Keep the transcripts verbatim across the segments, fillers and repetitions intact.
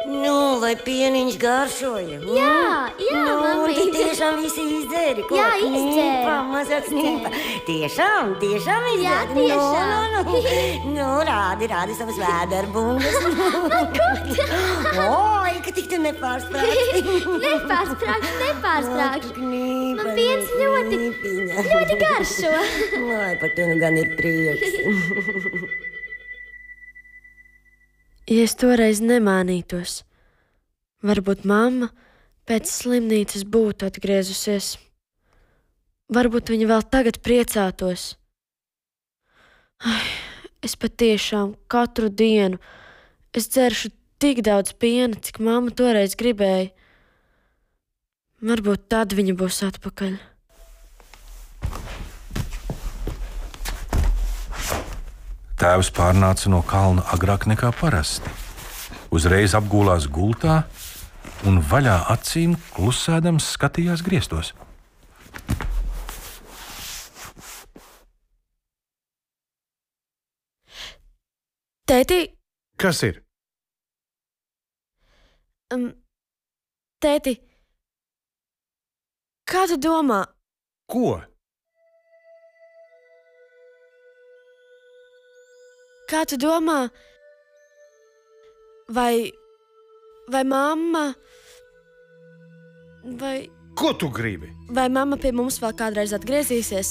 Nu, vai pieniņš garšoja? Jā, jā, nu, mamīt. Tu tiešām visi izdzēri, ko Jā, knīpa, izdzēru. mazāk knīpa. Tiešām, tiešām izdzēri? Jā, tiešām. Nu, nu, nu, nu rādi, rādi savas vēderbungas. Oi, ka tik tu nepārsprāgsti. Nepārsprāgsti, nepārsprāgsti. Knīpa, Man piens ļoti, knīpiņa. ļoti garšo. Lai, par to nu gan ir prieks. Ja es toreiz nemānītos, varbūt mamma pēc slimnīcas būtu atgriezusies. Varbūt viņa vēl tagad priecātos. Ai, es patiešām katru dienu es dzeršu tik daudz piena, cik mamma toreiz gribēja. Varbūt tad viņa būs atpakaļ. Tēvs pārnāca no kalna agrāk nekā parasti. Uzreiz apgulās gultā un vaļā acīm klusēdams skatījās griestos. Tēti, Kas ir? um, tēti, kā tu domā? Ko? Kā tu domā, vai, vai mamma, vai, Ko tu gribi? vai mamma pie mums vēl kādreiz atgriezīsies?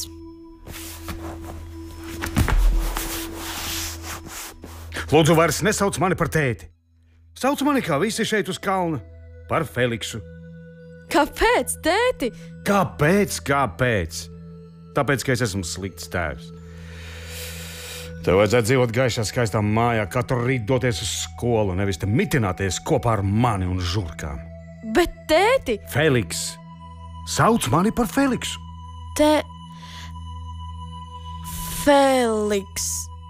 Lūdzu, vairs nesauc mani par tēti. Sauc mani kā visi šeit uz kalna par Feliksu. Kāpēc, tēti? Kāpēc? Kāpēc? Tāpēc, ka es esmu slikts tēvs. Tev vajadzētu dzīvot gaišā, skaistā mājā, katru rītu doties uz skolu, nevis te mitināties kopā ar mani un žurkām. Bet, tēti, Feliks! Sauc mani par Feliksu! te... Feliks.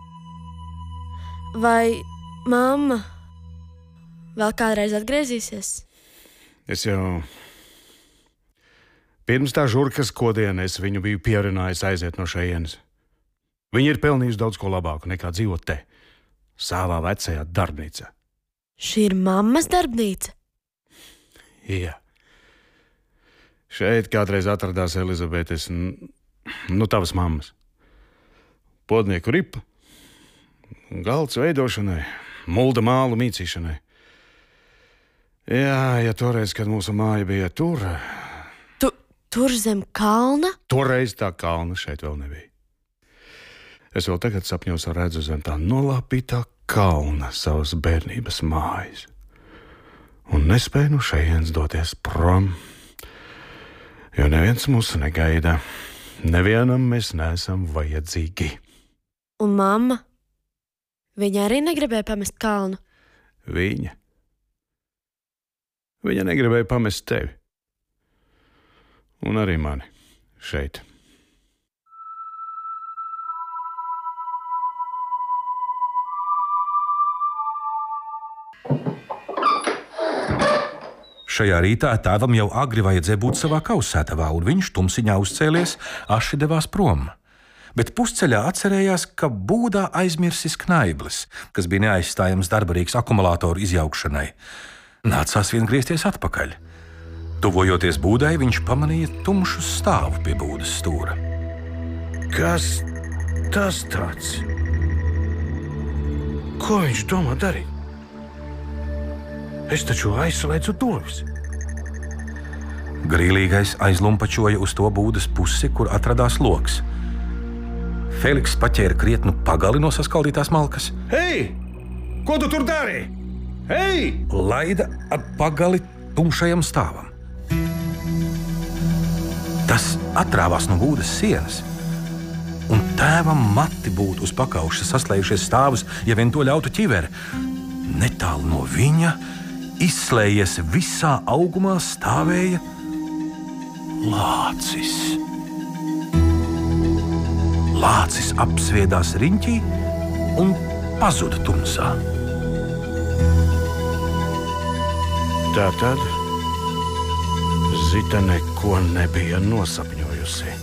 Vai mamma vēl kādreiz atgriezīsies? Es jau pirms tā žurkas kodienes viņu biju pierunājis aiziet no šejienes. Viņi ir pelnījuši daudz ko labāku nekā dzīvot te, savā vecajā darbnīcā. Šī ir mammas darbnīca. Jā. Šeit kādreiz atradās Elizabetes, nu tavas mammas. Podnieku ripa, galds veidošanai, mulda mālu mīcīšanai. Jā, ja toreiz, kad mūsu māja bija tur, Tu, tur zem kalna? toreiz tā kalna šeit vēl nebija. Es vēl tagad sapņos redzu zem tā nolāpītā kalna savas bērnības mājas. Un nespēju no šejienes doties prom, jo neviens mūs negaida. Nevienam mēs neesam vajadzīgi. Un mamma? Viņa arī negribēja pamest kalnu. Viņa. Viņa negribēja pamest tevi. Un arī mani šeit. Šajā rītā tēvam jau agri vajadzēja būt savā kausētavā, un viņš tumsiņā uzcēlies, aši devās prom. Bet pusceļā atcerējās, ka būdā aizmirsis knaiblis, kas bija neaizstājams darbarīgs akumulātoru izjaukšanai. Nācās vien griezties atpakaļ. Tuvojoties būdai, viņš pamanīja tumšu stāvu pie būdas stūra. Kas tas tāds? Ko viņš domā darīt? Es taču aizslēdzu durvis. Grīlīgais aizlumpačoja uz to būdas pusi, kur atradās loks. Feliks paķēra krietnu pagali no saskaldītās malkas. Hei! Ko tu tur dari? Hei! Laida ap pagali tumšajam stāvam. Tas atrāvās no būdas sienas, un tēvam mati būtu uz pakauša saslējušies stāvus, ja vien to ļautu ķiveri. Netālu no viņa izslējies visā augumā stāvēja lācis. Lācis apsviedās riņķī un pazuda tumsā. Tā tad Zita neko nebija nosapņojusi.